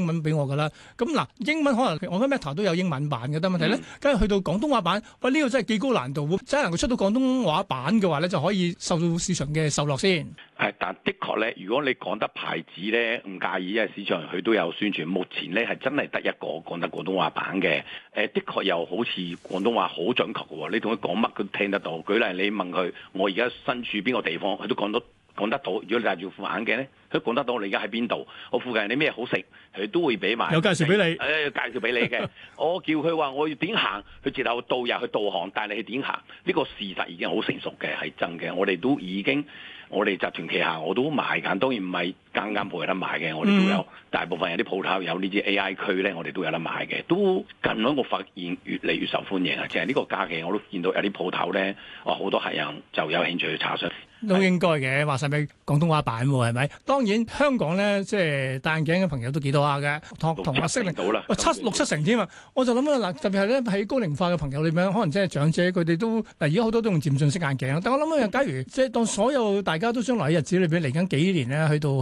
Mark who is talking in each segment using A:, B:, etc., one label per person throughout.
A: 文俾我㗎啦。咁嗱，英文可能我覺得 Meta 都有英文版嘅，但問題咧，梗係去到廣東話版，喂呢個真係幾高難度喎！真係能夠出到廣東話版嘅話咧，就可以受到市場嘅受落先。
B: 但的確咧，如果你講得牌子咧，唔介意，因為市場佢都有宣傳。目前咧係真係得一個講得廣東話版嘅。的確又好似廣東話好準確嘅喎，你同佢講乜佢都聽得到。舉例你問佢，我而家身處邊個地方，佢都講得到。如果你戴住副眼鏡咧，佢講得到你而家喺邊度，我附近你咩好食，佢都會俾埋。
A: 有介紹俾你，
B: 介紹俾你嘅。我叫佢話我要點行，佢直頭導遊去導航帶你去點行。呢個事實已經好成熟嘅，係真嘅。我哋都已經。我哋集團旗下我都賣緊，當然唔係間間鋪有得賣嘅，我哋都有大部分有啲鋪頭有呢啲 AI 區咧，我哋都有得賣嘅。都近來我發現越嚟越受歡迎啊！即係呢個假期我都見到有啲鋪頭咧，好多客人就有興趣去查詢。
A: 都應該嘅，話晒俾廣東話版喎，係咪？當然香港咧，即係戴眼鏡嘅朋友都幾多下嘅，同阿適齡
B: 到啦，
A: 六七成添啊！我就諗啦，嗱，特別係咧喺高齡化嘅朋友裏面，可能即係長者佢哋都而家好多都用漸進式眼鏡。但我諗啊，假如即係當所有大家都將來喺日子裏邊嚟緊幾年咧，去到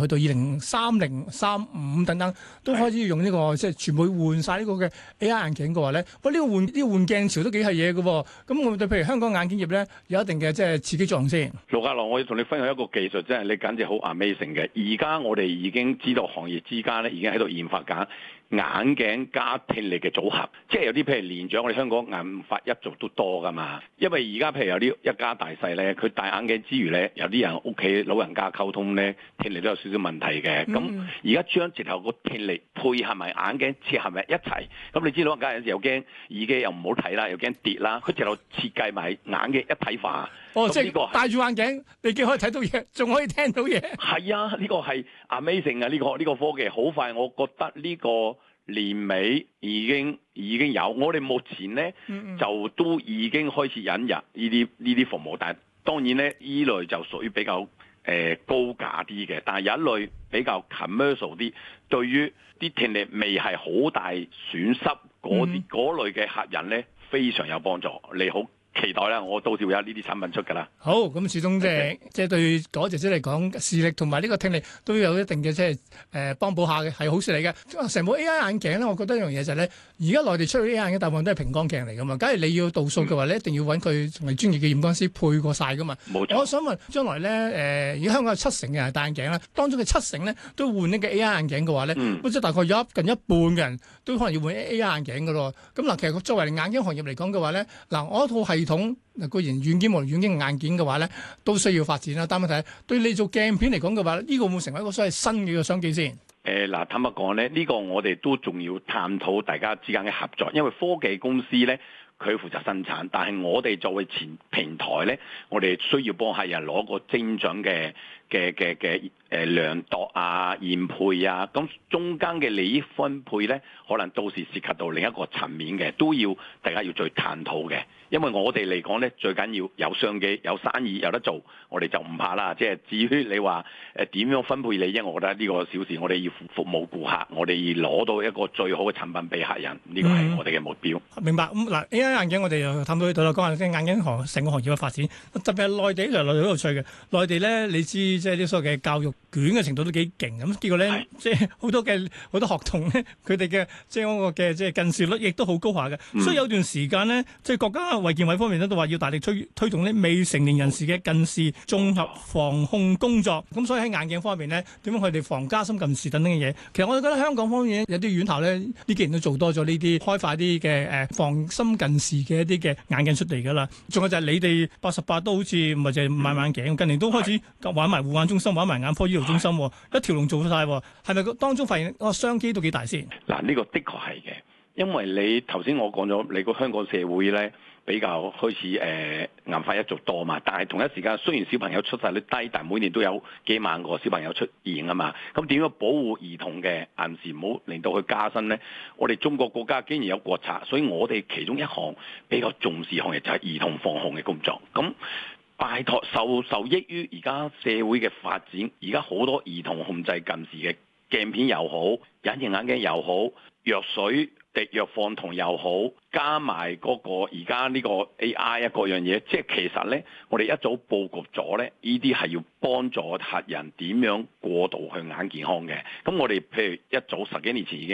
A: 2030、35等等，都開始要用呢個即係全部換晒呢個嘅 AI 眼鏡嘅話咧，喂，呢個換鏡潮都幾係嘢嘅喎。咁我對譬如香港眼鏡業咧有一定嘅即係刺激作用先。
B: 陸家樂，我要同你分享一個技術，真係你簡直好 amazing 嘅。而家我哋已經知道行業之間咧已經喺度研發緊眼鏡加聽力嘅組合，即係有啲譬如年長，我哋香港銀髮一族都多噶嘛。因為而家譬如有啲一家大細咧，佢戴眼鏡之餘咧，有啲人屋企老人家溝通咧，聽力都有少少問題嘅。咁而家將直頭個聽力配合埋眼鏡切合埋一齊，咁你知老人家有時又驚耳機又唔好睇啦，又驚跌啦，佢直頭設計埋眼鏡一體化。
A: 即係戴住眼鏡，你既可以睇到嘢，仲可以聽到嘢。
B: 係啊，呢個係 amazing 啊！呢個科技好快，我覺得呢個年尾已經有。我哋目前咧就都已經開始引入呢啲服務，但係當然咧呢類就屬於比較高價啲嘅，但係有一類比較 commercial 啲，對於啲聽力未係好大損失嗰類嘅客人咧，非常有幫助。你好。期待啦！我到時會有呢啲產品出㗎啦。
A: 好，咁始終即係對嗰姐姐嚟講，視力同埋呢個聽力都有一定嘅即係幫補下嘅，係好事嚟嘅。成部 AI 眼鏡咧，我覺得一樣嘢就係咧，而家內地出去 AI 眼鏡大部分都係平光鏡嚟㗎嘛。假如你要度數嘅話咧，一定要揾佢同埋專業嘅驗光師配過晒㗎嘛。
B: 冇錯。
A: 我想問將來咧，而家香港有70%嘅人係戴眼鏡啦，當中嘅70%咧都換呢個 AI 眼鏡嘅話咧，即係大概有近一半嘅人都可能要換 AI 眼鏡㗎咯。咁嗱，其實作為眼鏡行業嚟講嘅話咧，嗱，我一套系統固然軟件無論軟件硬件嘅話咧，都需要發展啦。但問題對你做鏡片嚟講嘅話，呢個會唔會成為一個所謂新嘅商機先？
B: 嗱，坦白講咧，呢個我哋都仲要探討大家之間嘅合作，因為科技公司咧佢負責生產，但係我哋作為前平台咧，我哋需要幫客人攞個精準嘅量度啊、驗配啊，咁中間嘅利益分配咧，可能到時涉及到另一個層面嘅，都要大家要再探討嘅。因為我哋嚟講咧，最緊要有商機、有生意、有得做，我哋就唔怕啦。即係至於你話點樣分配利益，我覺得呢個小事，我哋要服務顧客，我哋要攞到一個最好嘅產品俾客人，呢個係我哋嘅目標。
A: 明白。咁嗱 AI 眼鏡我哋又探到呢度啦，講下即係眼鏡行成個行業嘅發展，特別係內地，內地好有趣嘅。內地咧，你知即係啲所謂嘅教育卷嘅程度都幾勁咁，結果咧即係好多學童咧，佢哋嘅即係嗰個嘅即係近視率亦都好高下嘅。所以有段時間咧，即係國家衛健委方面咧都話要大力推動啲未成年人士嘅近視綜合防控工作。咁所以喺眼鏡方面咧，點樣佢哋防加深近視等等嘅嘢，其實我哋覺得香港方面有啲院校咧呢幾年都做多咗呢啲開發啲嘅防深近視嘅一啲嘅眼鏡出嚟㗎啦。仲有就係你哋88都好似唔係淨係賣眼鏡，近年都開始玩埋護眼中心、玩埋眼科醫療中心，一條龍做晒，係咪當中發現個商機都幾大先？
B: 嗱，呢個的確係嘅，因為你頭先我講咗，你個香港社會咧比較開始銀髮一族多嘛，但係同一時間雖然小朋友出世率低，但係每年都有幾萬個小朋友出現啊嘛。咁點樣保護兒童嘅眼視唔好令到佢加深咧？我哋中國國家竟然有國策，所以我哋其中一項比較重視行業就係兒童防控嘅工作。咁拜託受益於而家社會嘅發展，而家好多兒童控制近視嘅鏡片又好，隱形眼鏡又好，藥水滴藥放銅又好，加埋嗰個而家呢個 AI 各樣嘢，即係其實咧，我哋一早佈局咗咧，呢啲係要幫助客人點樣過渡去眼健康嘅。咁我哋譬如一早10幾年前已經